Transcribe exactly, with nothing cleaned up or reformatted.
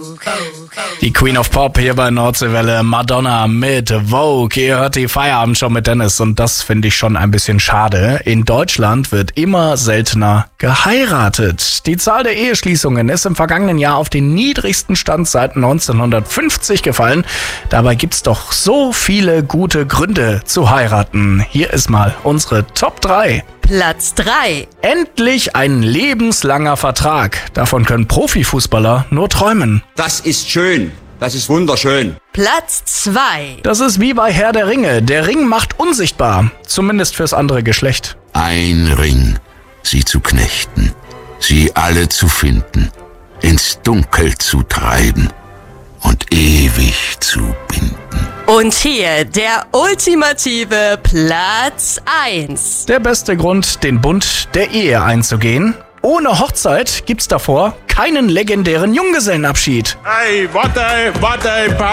Die Queen of Pop hier bei Nordseewelle, Madonna mit Vogue. Ihr hört die Feierabendshow mit Dennis und das finde ich schon ein bisschen schade. In Deutschland wird immer seltener geheiratet. Die Zahl der Eheschließungen ist im vergangenen Jahr auf den niedrigsten Stand seit neunzehnhundertfünfzig gefallen. Dabei gibt's doch so viele gute Gründe zu heiraten. Hier ist mal unsere Top drei. Platz drei. Endlich ein lebenslanger Vertrag. Davon können Profifußballer nur träumen. Das ist schön. Das ist wunderschön. Platz zwei. Das ist wie bei Herr der Ringe. Der Ring macht unsichtbar. Zumindest fürs andere Geschlecht. Ein Ring, sie zu knechten, sie alle zu finden, ins Dunkel zu treiben und ewig zu binden. Und hier der ultimative Platz eins. Der beste Grund, den Bund der Ehe einzugehen. Ohne Hochzeit gibt's davor keinen legendären Junggesellenabschied. Hey, wat een, wat een